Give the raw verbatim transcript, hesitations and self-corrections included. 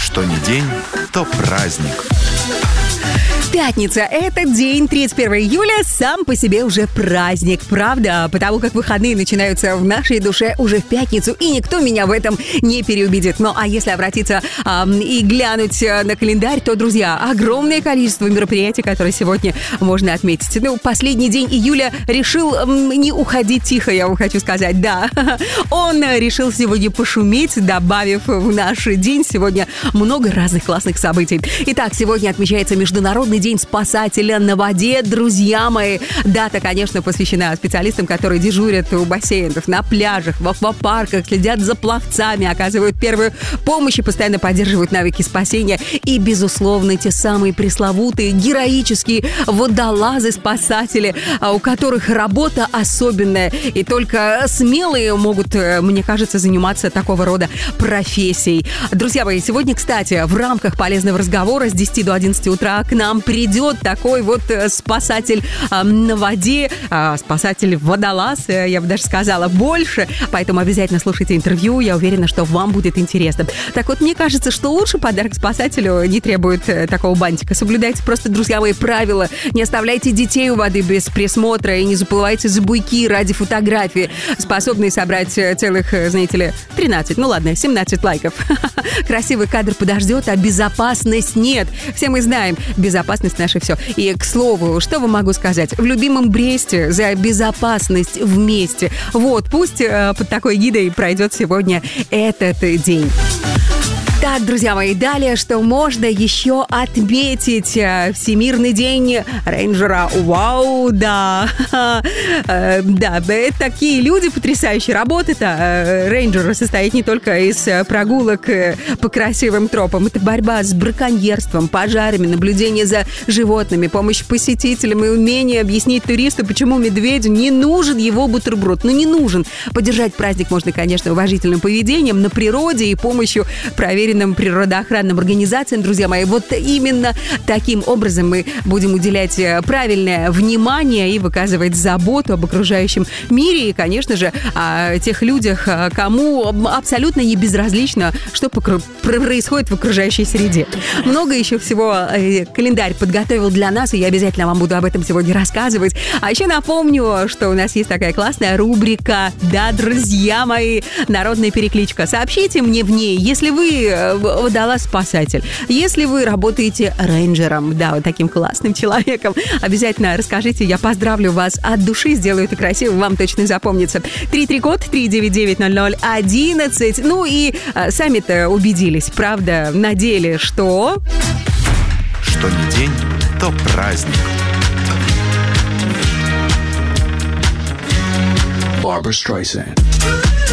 Что ни день, то праздник. Пятница. Этот день, тридцать первого июля, сам по себе уже праздник, правда? Потому как выходные начинаются в нашей душе уже в пятницу, и никто меня в этом не переубедит. Ну, а если обратиться э, и глянуть на календарь, то, друзья, огромное количество мероприятий, которые сегодня можно отметить. Ну, последний день июля решил э, не уходить тихо, я вам хочу сказать, да. Он решил сегодня пошуметь, добавив в наш день сегодня много разных классных событий. Итак, сегодня отмечается Международный день спасателя на воде, друзья мои. Дата, конечно, посвящена специалистам, которые дежурят у бассейнов, на пляжах, в аквапарках, следят за пловцами, оказывают первую помощь и постоянно поддерживают навыки спасения. И, безусловно, те самые пресловутые героические водолазы-спасатели, у которых работа особенная. И только смелые могут, мне кажется, заниматься такого рода профессией. Друзья мои, сегодня, кстати, в рамках полезного разговора с десяти до одиннадцати утра к нам придет такой вот спасатель э, на воде, э, спасатель-водолаз, э, я бы даже сказала, больше. Поэтому обязательно слушайте интервью, я уверена, что вам будет интересно. Так вот, мне кажется, что лучше подарок спасателю не требует э, такого бантика. Соблюдайте просто, друзья мои, правила. Не оставляйте детей у воды без присмотра и не заплывайте за буйки ради фотографии, способные собрать целых, знаете ли, тринадцать, ну ладно, семнадцать лайков. Красивый кадр подождет, а безопасность нет. Все мы знаем, безопасность наше все. И, к слову, что вам могу сказать? В любимом Бресте за безопасность вместе. Вот, пусть э, под такой гидой пройдет сегодня этот день. Так, друзья мои, далее, что можно еще отметить? Всемирный день рейнджера. Вау, да. Да, такие люди, потрясающие. Работа-то рейнджера состоит не только из прогулок по красивым тропам. Это борьба с браконьерством, пожарами, наблюдение за животными, помощь посетителям и умение объяснить туристу, почему медведю не нужен его бутерброд. Ну, не нужен. Поддержать праздник можно, конечно, уважительным поведением на природе и помощью проверенных природоохранным организациям, друзья мои. Вот именно таким образом мы будем уделять правильное внимание и выказывать заботу об окружающем мире и, конечно же, о тех людях, кому абсолютно не безразлично, что происходит в окружающей среде. Много еще всего календарь подготовил для нас, и я обязательно вам буду об этом сегодня рассказывать. А еще напомню, что у нас есть такая классная рубрика, да, друзья мои, народная перекличка. Сообщите мне в ней, если вы водолаз-спасатель. Если вы работаете рейнджером, да, вот таким классным человеком, обязательно расскажите, я поздравлю вас от души, сделаю это красиво, вам точно запомнится. три три код три девять девять ноль ноль одиннадцать. Ну и а, сами-то убедились, правда, на деле, что... Что ни день, то праздник. Barbra Streisand.